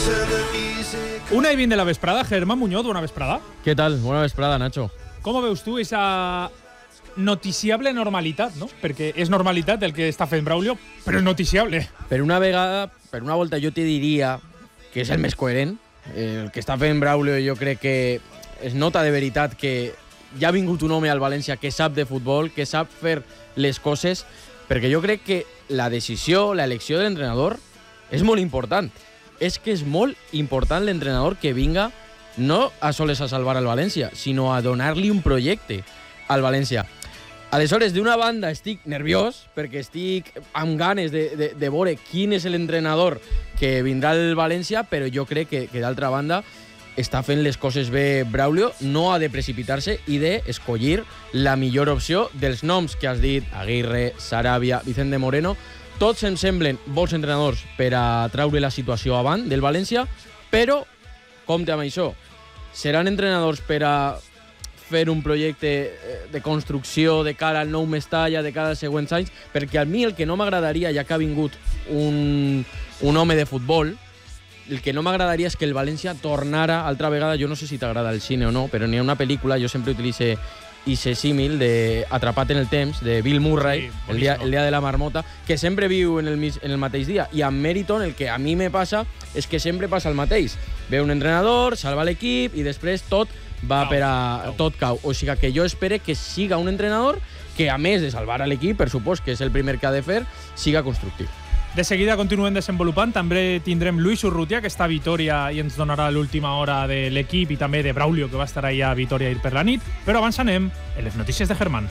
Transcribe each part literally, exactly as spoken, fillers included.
Una i vint de la vesprada, Germán Muñoz, bona vesprada. Què tal? Bona vesprada, Nacho. Com veus tu esa noticiable normalitat, no? Perquè és normalitat el que està fent Braulio, però és noticiable. Per una vegada, per una volta, jo te diria que és el més coherent. El que està fent Braulio jo crec que es nota de veritat que ja ha vingut un home al València que sap de futbol, que sap fer les coses, perquè jo crec que la decisió, l'elecció de l'entrenador és molt important. És que és molt important l'entrenador que vinga no a soles a salvar el València, sinó a donar-li un projecte al València. Aleshores, d'una banda estic nerviós, perquè estic amb ganes de, de, de veure quin és l'entrenador que vindrà al València, però jo crec que, que d'altra banda està fent les coses bé Braulio, no ha de precipitar-se i d'escollir la millor opció dels noms que has dit, Aguirre, Sarabia, Vicente Moreno. Tots em semblen bons entrenadors per a traure la situació avant del València, però, compte amb això, seran entrenadors per a fer un projecte de construcció de cara al nou Mestalla, de cara als següents anys, perquè a mi el que no m'agradaria, ja que ha vingut un, un home de futbol, el que no m'agradaria és que el València tornara altra vegada, jo no sé si t'agrada el cine o no, però n'hi ha una pel·lícula, jo sempre utilice i se símil de Atrapat en el temps, de Bill Murray, sí, el, dia, el dia de la marmota, que sempre viu en el, en el mateix dia. I amb Meriton el que a mi me passa és que sempre passa el mateix. Ve un entrenador, salva l'equip i després tot va cau, per a... Cau. tot cau. O sigui que jo espero que siga un entrenador que, a més de salvar a l'equip, per supòs que és el primer que ha de fer, siga constructiu. De seguida continuem desenvolupant. També tindrem Luis Urrutia, que està a Vitoria i ens donarà l'última hora de l'equip, i també de Braulio, que va estar allà a Vitoria ir per la nit. Però abans anem en les notícies de Germán.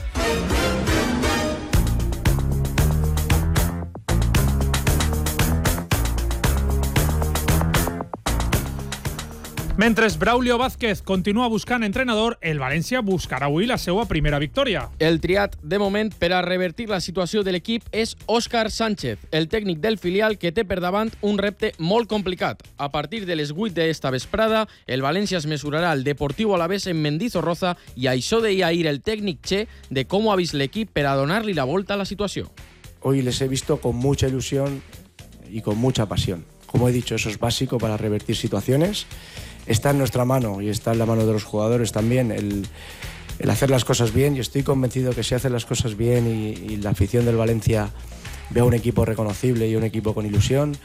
Mentre Braulio Vázquez continua buscant entrenador, el València buscarà avui la seva primera victòria. El triat, de moment, per a revertir la situació de l'equip és Óscar Sánchez, el tècnic del filial que té per davant un repte molt complicat. A partir de les vuit d'esta vesprada, el València es mesurarà al Deportivo Alavés en Mendizorroza i això deia ahir el tècnic Che de com ha vist l'equip per a donar-li la volta a la situació. Hoy les he visto con mucha ilusión y con mucha pasión. Como he dicho, eso es básico para revertir situaciones. Está en nuestra mano y está en la mano de los jugadores también el, el hacer las cosas bien. Yo estoy convencido que si hacen las cosas bien y, y la afición del Valencia ve a un equipo reconocible y un equipo con ilusión,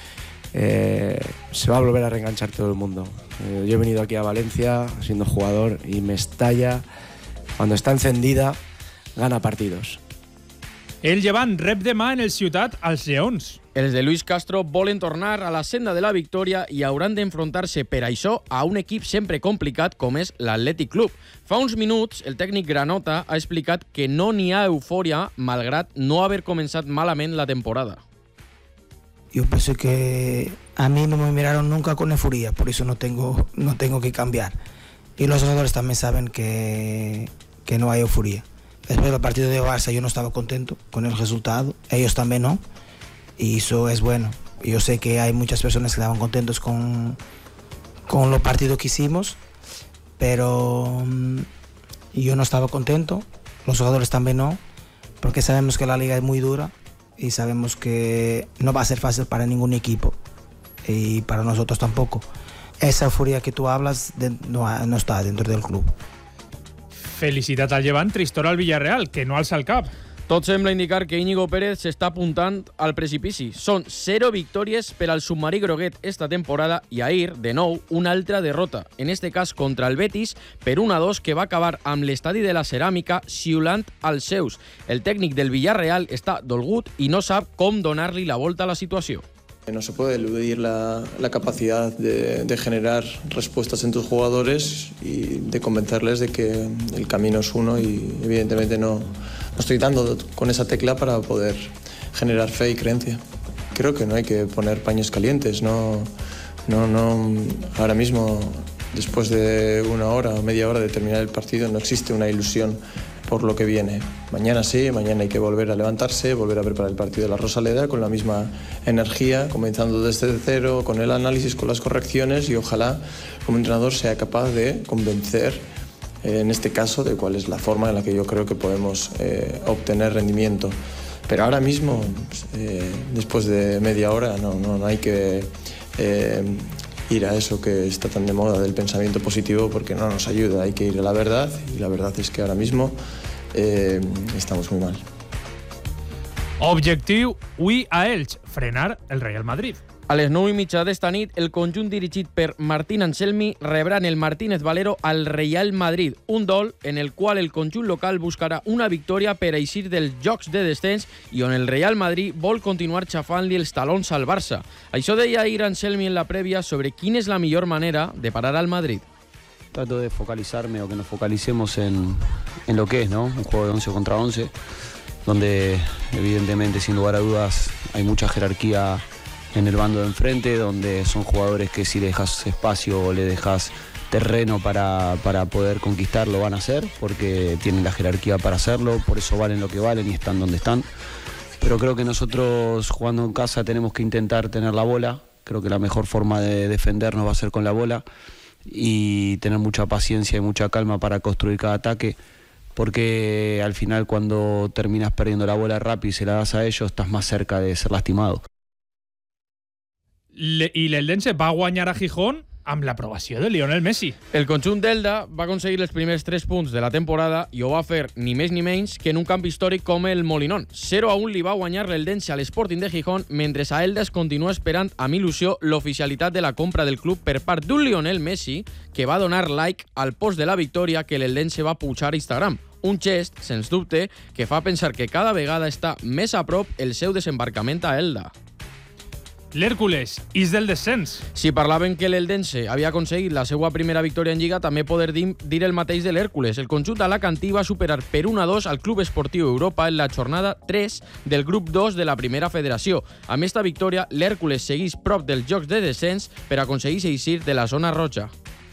eh, se va a volver a reenganchar todo el mundo. Eh, yo he venido aquí a Valencia siendo jugador y Mestalla, cuando está encendida, gana partidos. El Llevant rep demà en el Ciutat als Lleons. Els de Luis Castro volen tornar a la senda de la victòria i hauran d'enfrontar-se per això a un equip sempre complicat com és l'Atlètic Club. Fa uns minuts, el tècnic granota ha explicat que no n'hi ha eufòria malgrat no haver començat malament la temporada. Yo pensé que a mí no me miraron nunca con euforia, por eso no tengo, no tengo que cambiar. Y los jugadores también saben que, que no hay euforia. Después del partido de Barça yo no estaba contento con el resultado, ellos también no, y eso es bueno. Yo sé que hay muchas personas que estaban contentos con, con los partidos que hicimos, pero um, yo no estaba contento, los jugadores también no, porque sabemos que la liga es muy dura y sabemos que no va a ser fácil para ningún equipo y para nosotros tampoco. Esa euforia que tú hablas de, no, no está dentro del club. Felicitat al Llevant, tristor al Villarreal, que no alça el cap. Tot sembla indicar que Íñigo Pérez s'està apuntant al precipici. Són zero victòries per al submarí groguet esta temporada i ahir, de nou, una altra derrota, en este cas contra el Betis, per un a dos que va acabar amb l'estadi de la Ceràmica xiulant als seus. El tècnic del Villarreal està dolgut i no sap com donar-li la volta a la situació. No se puede eludir la, la capacidad de, de generar respuestas en tus jugadores y de convencerles de que el camino es uno y evidentemente no, no estoy dando con esa tecla para poder generar fe y creencia. Creo que no hay que poner paños calientes, no, no, no, ahora mismo, después de una hora o media hora de terminar el partido, no existe una ilusión por lo que viene. Mañana sí, mañana hay que volver a levantarse, volver a preparar el partido de la Rosaleda con la misma energía, comenzando desde cero, con el análisis, con las correcciones y ojalá como entrenador sea capaz de convencer, eh, en este caso, de cuál es la forma en la que yo creo que podemos eh, obtener rendimiento. Pero ahora mismo, eh, después de media hora, no, no, no hay que eh, ir a eso que está tan de moda del pensamiento positivo, porque no nos ayuda, hay que ir a la verdad, y la verdad es que ahora mismo eh, estamos muy mal. Objectiu avui a Elx, frenar el Real Madrid. A les nou i mitja d'esta nit, el conjunt dirigit per Martín Anselmi rebrà en el Martínez Valero al Real Madrid, un dol en el qual el conjunt local buscarà una victòria per eixir dels jocs de descens i on el Real Madrid vol continuar xafant-li els talons al Barça. Això deia ahir Anselmi en la prèvia sobre quina és la millor manera de parar al Madrid. Trato de focalizarme o que nos focalicemos en, en lo que es, ¿no? Un juego de once contra once, donde evidentemente, sin lugar a dudas, hay mucha jerarquía en el bando de enfrente, donde son jugadores que si le dejas espacio o le dejas terreno para, para poder conquistar, lo van a hacer, porque tienen la jerarquía para hacerlo, por eso valen lo que valen y están donde están. Pero creo que nosotros jugando en casa tenemos que intentar tener la bola, creo que la mejor forma de defendernos va a ser con la bola y tener mucha paciencia y mucha calma para construir cada ataque, porque al final cuando terminas perdiendo la bola rápido y se la das a ellos, estás más cerca de ser lastimado. Le, I l'Eldense va guanyar a Gijón amb l'aprovació de Lionel Messi. El conjunt d'Elda va aconseguir els primers tres punts de la temporada i ho va fer ni més ni menys que en un camp històric com el Molinón. zero a un li va guanyar l'Eldense a l'Sporting de Gijón, mentre a Elda es continua esperant amb il·lusió l'oficialitat de la compra del club per part d'un Lionel Messi que va donar like al post de la victòria que l'Eldense va pujar a Instagram. Un gest, sens dubte, que fa pensar que cada vegada està més a prop el seu desembarcament a Elda. L'Hèrcules és del descens. Si parlaven que l'Eldense havia aconseguit la seva primera victòria en Lliga, també poder dir, dir el mateix de l'Hèrcules. El conjunt alacantí va superar per un a dos al Club Esportiu Europa en la jornada tres del grup dos de la primera federació. Amb esta victòria, l'Hèrcules segueix prop dels jocs de descens per aconseguir eixir de la zona roja.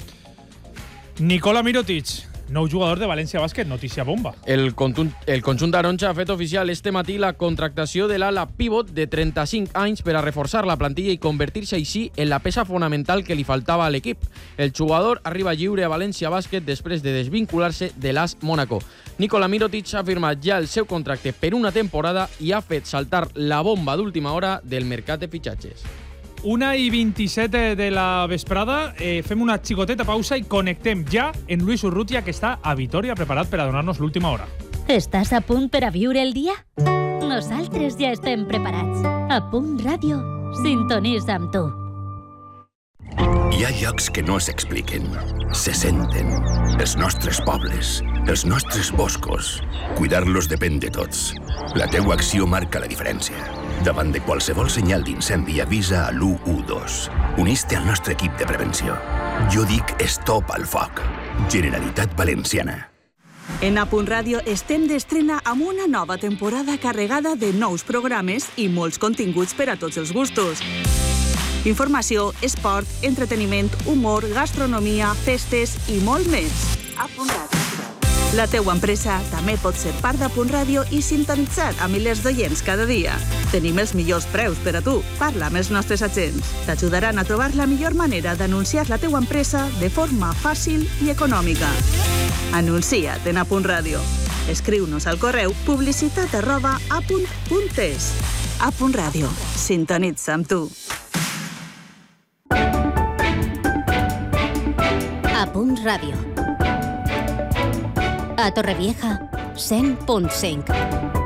Nikola Mirotic, nou jugador de València Bàsquet, notícia bomba. El conjunt, el conjunt taronja ha fet oficial este matí la contractació de l'ala pivot de trenta-cinc anys per a reforçar la plantilla i convertir-se així en la peça fonamental que li faltava a l'equip. El jugador arriba lliure a València Bàsquet després de desvincular-se de l'A S Mónaco. Nikola Mirotic ha firmat ja el seu contracte per una temporada i ha fet saltar la bomba d'última hora del mercat de fitxatges. Una i vint-i-set de la vesprada, eh, fem una xicoteta pausa i connectem ja en Luis Urrutia, que està a Vitoria preparat per a donar-nos l'última hora. Estàs a punt per a viure el dia? Nosaltres ja estem preparats. A Punt Ràdio, sintonitza amb tu. Hi ha llocs que no s'expliquen, se senten. Els nostres pobles, els nostres boscos. Cuidar-los depèn de tots. La teua acció marca la diferència. Davant de qualsevol senyal d'incendi, avisa a l'u u dos. Unís-te al nostre equip de prevenció. Jo dic stop al foc. Generalitat Valenciana. En A Punt Ràdio estem d'estrena amb una nova temporada carregada de nous programes i molts continguts per a tots els gustos. Informació, esport, entreteniment, humor, gastronomia, festes i molt més. A Punt Ràdio. La teua empresa també pot ser part d'A Punt Ràdio i sintonitzar a milers d'oients cada dia. Tenim els millors preus per a tu. Parla amb els nostres agents. T'ajudaran a trobar la millor manera d'anunciar la teua empresa de forma fàcil i econòmica. Anuncia't en A Punt Ràdio. Escriu-nos al correu publicitat arroba apunt punt es. A Punt Ràdio. Sintonitza amb tu. A Punt Ràdio. A Torrevieja, cent punt cinc.